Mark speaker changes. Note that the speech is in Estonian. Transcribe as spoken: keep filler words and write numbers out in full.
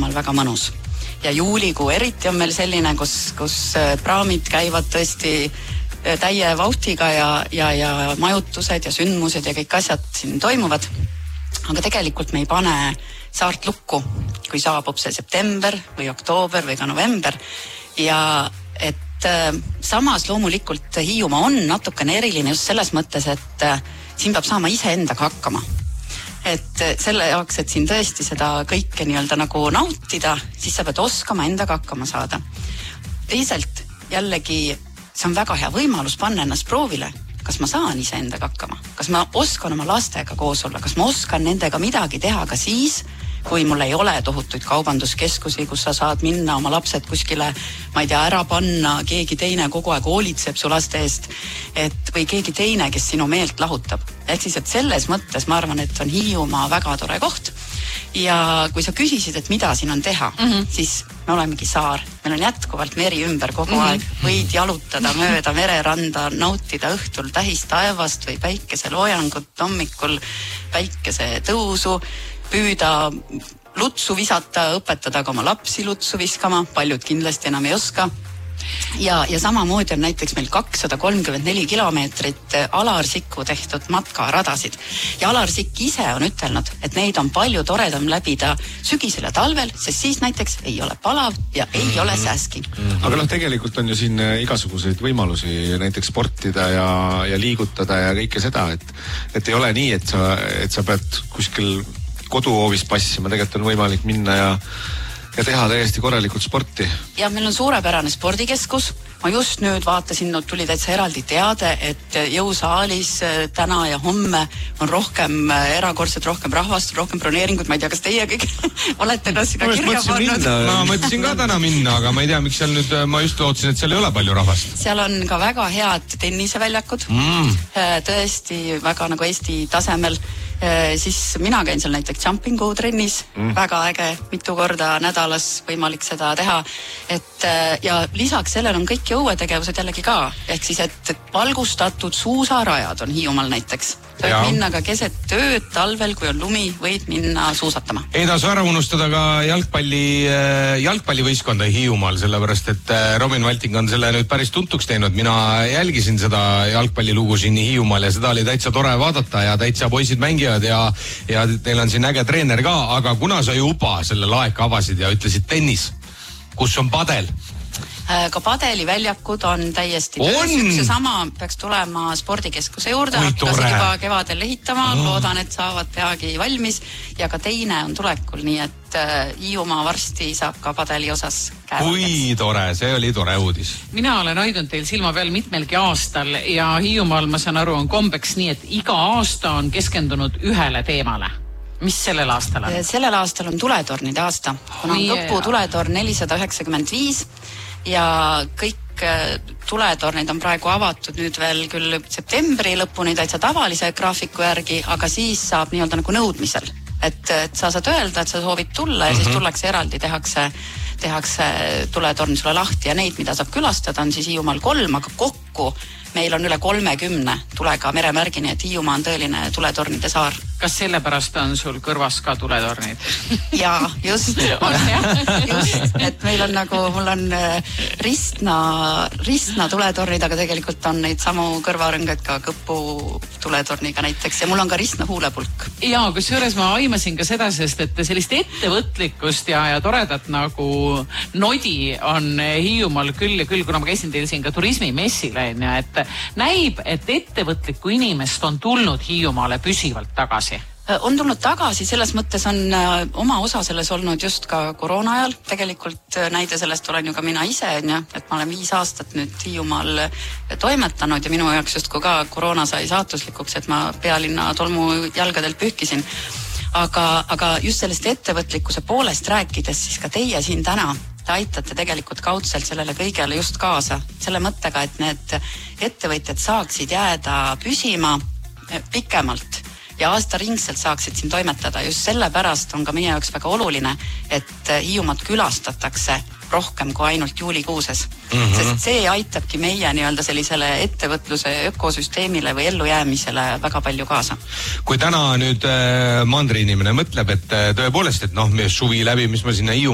Speaker 1: Hiiumaal väga mõnus. Ja juulikuu eriti on meil selline, kus, kus praamid käivad tõesti täie vauhtiga ja, ja, ja majutused ja sündmused ja kõik asjad siin toimuvad. Aga tegelikult me ei pane saart lukku, kui saabub see september või oktoober või ka november. Ja et äh, samas loomulikult Hiiumaa on natukene eriline just selles mõttes, et äh, siin peab saama ise endaga hakkama. Et selle jaoks, et siin tõesti seda kõike nii-öelda nagu nautida, siis sa pead oskama endaga hakkama saada. Teiselt jällegi, see on väga hea võimalus panna ennast proovile. Kas ma saan ise endaga hakkama? Kas ma oskan oma lastega koos olla? Kas ma oskan nendega midagi teha ka siis, kui mul ei ole tohutuid kaubanduskeskusi, kus sa saad minna oma lapsed kuskile, ma ei tea, ära panna, keegi teine kogu aeg hoolitseb su laste eest, et, või keegi teine, kes sinu meelt lahutab. Ehk siis, et selles mõttes ma arvan, et on Hiiumaa väga tore koht. Ja kui sa küsisid, et mida siin on teha, mm-hmm. siis me olemegi saar. Meil on jätkuvalt meri ümber kogu aeg. Võid jalutada mööda mereranda, nautida õhtul tähist taevast või päikese loojangut, hommikul päikese tõusu, püüda lutsu visata, õpetada ka oma lapsi lutsu viskama, paljud kindlasti enam ei oska. Ja, ja samamoodi on näiteks meil kakssada kolmkümmend neli kilomeetrit Alar Sikku tehtud matkaradasid. Ja Alar Sikk ise on ütelnud, et neid on palju toredam läbida sügisel ja talvel, sest siis näiteks ei ole palav ja ei mm-hmm. ole sääski.
Speaker 2: Mm-hmm. Aga noh, tegelikult on ju siin igasuguseid võimalusi näiteks sportida ja, ja liigutada ja kõike seda, et, et ei ole nii, et sa, et sa pead kuskil koduhoovis passima, tegelikult on võimalik minna ja ja teha täiesti korralikult sporti.
Speaker 1: Ja meil on suurepärane spordikeskus. Ma just nüüd vaatasin, no tuli täitsa eraldi teade, et jõusaalis täna ja homme on rohkem erakordselt, rohkem rahvast, rohkem broneeringut. Ma ei tea, kas teie kõik olete ka sinna kirja pannud?
Speaker 3: Ma mõtlesin ka täna minna, aga ma ei tea, miks seal nüüd, ma just lootsin, et seal ei ole palju rahvast.
Speaker 1: Seal on ka väga head tenniseväljakud. Mm. Tõesti väga nagu Eesti tasemel. Siis mina käin seal näiteks jumpingu trennis, mm. väga äge, mitu korda nädalas võimalik seda teha. Et, ja lisaks sellel on kõik jõuetegevused jällegi ka. Ehk siis, et valgustatud suusarajad on Hiiumaal näiteks. Võid ja. minna ka keset tööd talvel, kui on lumi, võid minna suusatama.
Speaker 3: Ei tasu ära unustada ka jalgpalli, jalgpallivõistkonda Hiiumaal, sellepärast, et Robin Valting on selle nüüd päris tuntuks teinud. Mina jälgisin seda jalgpallilugu siin Hiiumaal ja seda oli täitsa tore vaadata ja täitsa poisid mängivad ja, ja teil on siin äge treener ka, aga kuna sa juba selle laeka avasid ja ütlesid tennis, kus on padel?
Speaker 1: Ka padeliväljakud on täiesti töös. Üks ja sama peaks tulema spordikeskuse juurde. Hakkasid juba kevadel ehitama. Oh. Loodan, et saavad peagi valmis. Ja ka teine on tulekul, nii et Hiiumaa varsti saab ka padeli osas käevad.
Speaker 3: Kui tore, see oli tore uudis.
Speaker 4: Mina olen aidanud teil silma peal mitmelgi aastal ja Hiiumaal, ma saan aru, on kombeks nii, et iga aasta on keskendunud ühele teemale. Mis sellel aastal on?
Speaker 1: Sellel aastal on tuletornide aasta. Kuna on lõpu tuletorn nelisada üheksakümmend viis ja kõik tuletornid on praegu avatud nüüd veel küll septembri lõpuni täitsa tavalise graafiku järgi, aga siis saab nii-öelda nagu nõudmisel. Et, et sa saad öelda, et sa soovid tulla ja mm-hmm. siis tullakse eraldi, tehakse, tehakse tuletorn sulle lahti ja neid, mida saab külastada, on siis Hiiumaal kolm, aga kokku meil on üle kolmekümne tulega meremärgini, et Hiiumaa on tõeline tuletornide saar.
Speaker 4: Kas sellepärast on sul kõrvas ka tuletornid?
Speaker 1: Jaa, just. just, et meil on nagu, mul on ristna, ristna tuletornid, aga tegelikult on neid samu kõrvarõngad ka Kõpu tuletorniga näiteks ja mul on ka ristna huulepulk.
Speaker 4: Jaa, kus juures ma aimasin ka seda, sest et sellist ettevõtlikkust ja, ja toredat nagu nodi on Hiiumaal küll ja küll, kuna ma käisin teil siin ka turismimessile, et näib, et ettevõtlikku inimest on tulnud Hiiumaale püsivalt tagasi.
Speaker 1: On tulnud tagasi, selles mõttes on oma osa selles olnud just ka koroona ajal. Tegelikult näide sellest olen ju ka mina ise, et ma olen viis aastat nüüd Hiiumaal toimetanud ja minu jaoks just kui ka koroona sai saatuslikuks, et ma pealinna tolmu jalgadelt pühkisin. Aga, aga just sellest ettevõtlikkuse poolest rääkides, siis ka teie siin täna te aitate tegelikult kaudselt sellele kõigele just kaasa. Selle mõttega, et need ettevõtjad saaksid jääda püsima pikemalt ja aastaringselt saaksid siin toimetada. Just sellepärast on ka meie jaoks väga oluline, et Hiiumaad külastatakse rohkem kui ainult juulikuuses. Mm-hmm. Sest see aitabki meie nii-öelda sellisele ettevõtluse ökosüsteemile või ellujäämisele väga palju kaasa.
Speaker 3: Kui täna nüüd äh, mandri inimene mõtleb, et äh, tõepoolest, et noh, suvi läbi, mis ma sinna Hiiumaal